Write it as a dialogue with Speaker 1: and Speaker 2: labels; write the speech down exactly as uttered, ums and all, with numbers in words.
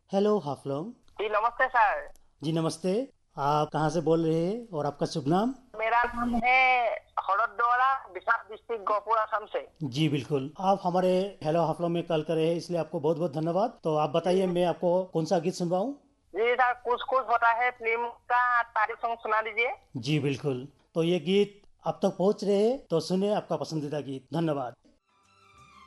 Speaker 1: Hello Haflong.
Speaker 2: जी नमस्ते sir.
Speaker 1: जी नमस्ते। आप कहाँ से बोल रहे हैं और आपका शुभ नाम?
Speaker 2: मेरा नाम है हरदौला, बिहार डिस्ट्रिक्ट गोपुर असम से।
Speaker 1: जी बिल्कुल, आप हमारे हेलो हाफलोंग में कॉल करे हैं, इसलिए आपको बहुत बहुत धन्यवाद। तो आप बताइए,
Speaker 2: जी
Speaker 1: मैं आपको कौन सा गीत सुनवाऊं?
Speaker 2: जी सर, कुछ कुछ होता है फिल्म का तारीफ सॉन्ग सुना दीजिए।
Speaker 1: जी बिल्कुल। तो ये गीत आप तक पहुंच रहे हैं, तो सुने आपका पसंदीदा गीत। धन्यवाद।